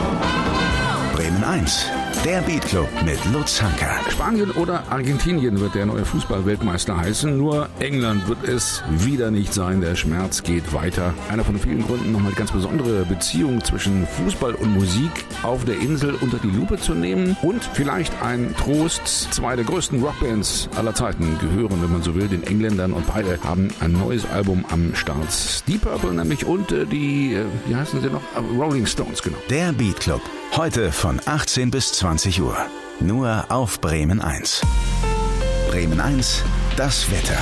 Bremen 1, der Beatclub mit Lutz Hanker. Spanien oder Argentinien wird der neue Fußball-Weltmeister heißen. Nur England wird es wieder nicht sein. Der Schmerz geht weiter. Einer von vielen Gründen, nochmal die ganz besondere Beziehung zwischen Fußball und Musik auf der Insel unter die Lupe zu nehmen. Und vielleicht ein Trost. Zwei der größten Rockbands aller Zeiten gehören, wenn man so will, den Engländern. Und beide haben ein neues Album am Start. Deep Purple nämlich und wie heißen sie noch? Rolling Stones, genau. Der Beatclub. Heute von 18 bis 20 Uhr. Nur auf Bremen 1. Bremen 1, das Wetter.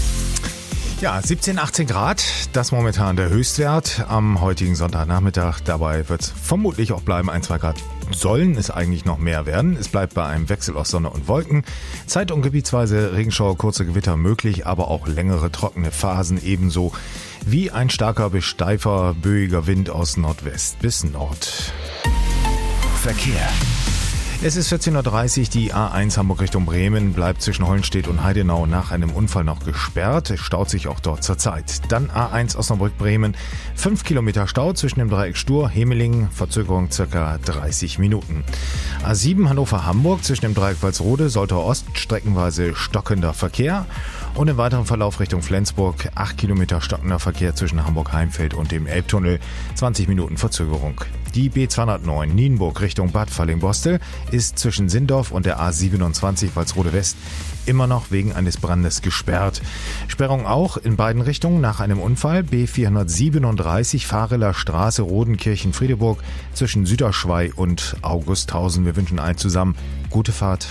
Ja, 17, 18 Grad, das momentan der Höchstwert am heutigen Sonntagnachmittag. Dabei wird es vermutlich auch bleiben, 1, 2 Grad sollen es eigentlich noch mehr werden. Es bleibt bei einem Wechsel aus Sonne und Wolken. Zeit- und gebietsweise Regenschauer, kurze Gewitter möglich, aber auch längere trockene Phasen ebenso wie ein starker bis steifer, böiger Wind aus Nordwest bis Nord. Verkehr. Es ist 14.30 Uhr, die A1 Hamburg Richtung Bremen bleibt zwischen Hollenstedt und Heidenau nach einem Unfall noch gesperrt. Es staut sich auch dort zurzeit. Dann A1 Osnabrück-Bremen, 5 Kilometer Stau zwischen dem Dreieck Stur-Hemeling, Verzögerung ca. 30 Minuten. A7 Hannover-Hamburg zwischen dem Dreieck Walsrode, Soltau Ost, streckenweise stockender Verkehr. Und im weiteren Verlauf Richtung Flensburg, 8 Kilometer stockender Verkehr zwischen Hamburg-Heimfeld und dem Elbtunnel, 20 Minuten Verzögerung. Die B209 Nienburg Richtung Bad Fallingbostel ist zwischen Sindorf und der A27 Walsrode West immer noch wegen eines Brandes gesperrt. Sperrung auch in beiden Richtungen nach einem Unfall. B437 Fahriller Straße Rodenkirchen-Friedeburg zwischen Süderschwei und Augusthausen. Wir wünschen allen zusammen gute Fahrt.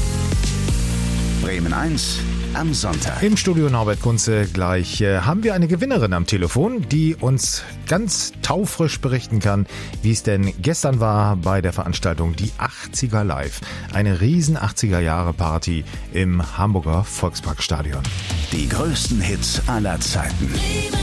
Bremen 1 am Sonntag. Im Studio Norbert Kunze gleich haben wir eine Gewinnerin am Telefon, die uns ganz taufrisch berichten kann, wie es denn gestern war bei der Veranstaltung Die 80er Live. Eine riesen 80er-Jahre-Party im Hamburger Volksparkstadion. Die größten Hits aller Zeiten.